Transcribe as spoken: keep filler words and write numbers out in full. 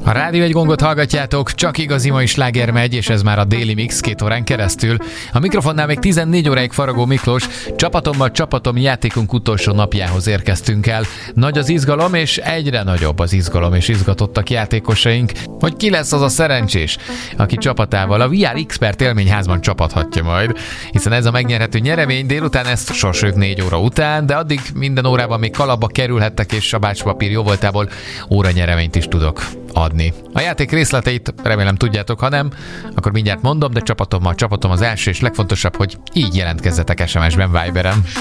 A Rádió egy gongot hallgatjátok, csak igazi mai sláger megy, és ez már a Daily Mix két órán keresztül. A mikrofonnál még tizennégy óráig Faragó Miklós, csapatommal csapatom játékunk utolsó napjához érkeztünk el. Nagy az izgalom, és egyre nagyobb az izgalom, és izgatottak játékosaink, hogy ki lesz az a szerencsés, aki csapatával a vé er Expert élményházban csapathatja majd, hiszen ez a megnyerhető nyeremény. Délután ezt sorsoljuk négy óra után, de addig minden órában még kalapba kerülhettek, és a bácspapír jó voltából óra nyereményt is tudok adni. A játék részleteit remélem tudjátok, ha nem, akkor mindjárt mondom, de csapatommal csapatom az első és legfontosabb, hogy így jelentkezzetek es em es-ben, Viberen.